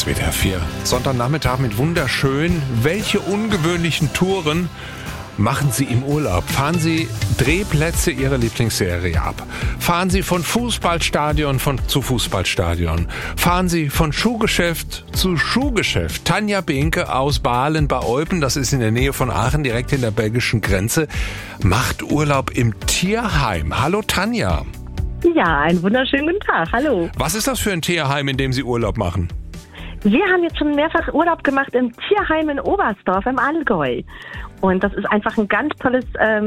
ist WDR 4. Sonntagnachmittag mit wunderschön. Welche ungewöhnlichen Touren machen Sie im Urlaub? Fahren Sie Drehplätze Ihrer Lieblingsserie ab? Fahren Sie von Fußballstadion zu Fußballstadion? Fahren Sie von Schuhgeschäft zu Schuhgeschäft? Tanja Behnke aus Balen bei Eupen, das ist in der Nähe von Aachen, direkt in der belgischen Grenze, macht Urlaub im Tierheim. Hallo Tanja. Ja, einen wunderschönen guten Tag. Hallo. Was ist das für ein Tierheim, in dem Sie Urlaub machen? Wir haben jetzt schon mehrfach Urlaub gemacht im Tierheim in Oberstdorf im Allgäu. Und das ist einfach ein ganz tolles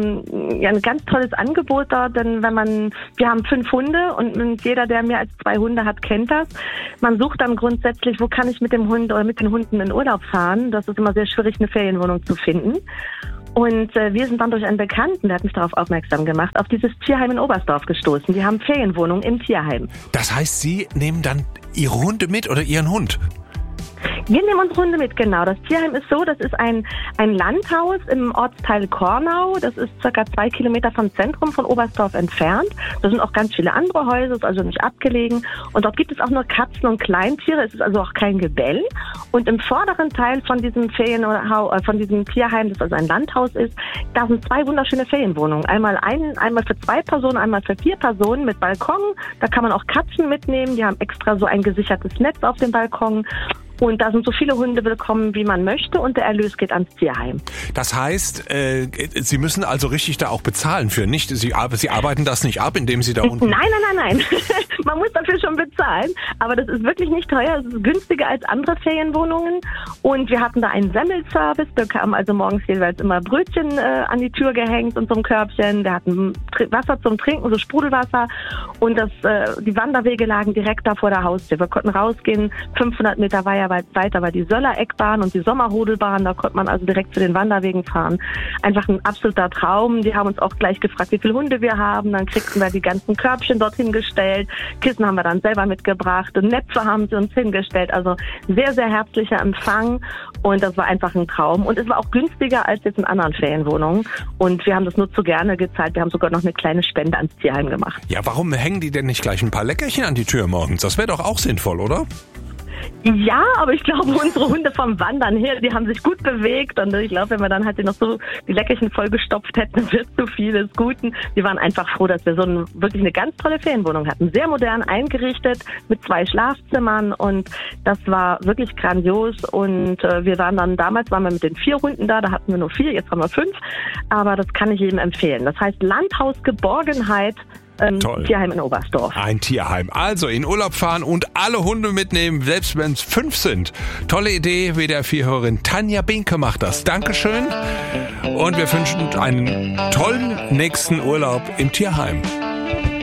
Angebot dort, denn wir haben 5 Hunde und jeder, der mehr als 2 Hunde hat, kennt das. Man sucht dann grundsätzlich, wo kann ich mit dem Hund oder mit den Hunden in Urlaub fahren. Das ist immer sehr schwierig, eine Ferienwohnung zu finden. Und wir sind dann durch einen Bekannten, der hat mich darauf aufmerksam gemacht, auf dieses Tierheim in Oberstdorf gestoßen. Die haben Ferienwohnungen im Tierheim. Das heißt, Sie nehmen dann Ihre Hunde mit oder Ihren Hund? Wir nehmen unsere Hunde mit, genau. Das Tierheim ist so, das ist ein Landhaus im Ortsteil Kornau. Das ist circa 2 Kilometer vom Zentrum von Oberstdorf entfernt. Da sind auch ganz viele andere Häuser, ist also nicht abgelegen. Und dort gibt es auch nur Katzen und Kleintiere. Es ist also auch kein Gebell. Und im vorderen Teil von diesem von diesem Tierheim, das also ein Landhaus ist, da sind 2 wunderschöne Ferienwohnungen. Einmal für 2 Personen, einmal für 4 Personen mit Balkon. Da kann man auch Katzen mitnehmen. Die haben extra so ein gesichertes Netz auf dem Balkon. Und da sind so viele Hunde willkommen, wie man möchte, und der Erlös geht ans Tierheim. Das heißt, Sie müssen also richtig da auch bezahlen für, nicht? Sie arbeiten das nicht ab, indem Sie da unten... Nein. Man muss dafür schon bezahlen, aber das ist wirklich nicht teuer. Es ist günstiger als andere Ferienwohnungen. Und wir hatten da einen Semmelservice. Da kamen also morgens jeweils immer Brötchen an die Tür gehängt und so ein Körbchen. Wir hatten Wasser zum Trinken, so Sprudelwasser. Und die Wanderwege lagen direkt da vor der Haustür. Wir konnten rausgehen, 500 Meter weiter war die Söller-Eckbahn und die Sommerrodelbahn. Da konnte man also direkt zu den Wanderwegen fahren. Einfach ein absoluter Traum. Die haben uns auch gleich gefragt, wie viele Hunde wir haben. Dann kriegten wir die ganzen Körbchen dorthin gestellt. Kissen haben wir dann selber mitgebracht und Netze haben sie uns hingestellt. Also sehr, sehr herzlicher Empfang und das war einfach ein Traum. Und es war auch günstiger als jetzt in anderen Ferienwohnungen. Und wir haben das nur zu gerne gezahlt. Wir haben sogar noch eine kleine Spende ans Tierheim gemacht. Ja, warum hängen die denn nicht gleich ein paar Leckerchen an die Tür morgens? Das wäre doch auch sinnvoll, oder? Ja, aber ich glaube, unsere Hunde vom Wandern her, die haben sich gut bewegt und ich glaube, wenn wir dann halt noch so die Leckerchen vollgestopft hätten, dann wird zu viel des Guten. Wir waren einfach froh, dass wir wirklich eine ganz tolle Ferienwohnung hatten. Sehr modern eingerichtet mit 2 Schlafzimmern und das war wirklich grandios und damals waren wir mit den 4 Hunden da hatten wir nur 4, jetzt haben wir 5, aber das kann ich jedem empfehlen. Das heißt Landhaus Geborgenheit, Tierheim in Oberstdorf. Ein Tierheim. Also in Urlaub fahren und alle Hunde mitnehmen, selbst wenn es 5 sind. Tolle Idee, WDR 4-Hörerin Tanja Behnke macht das. Dankeschön und wir wünschen einen tollen nächsten Urlaub im Tierheim.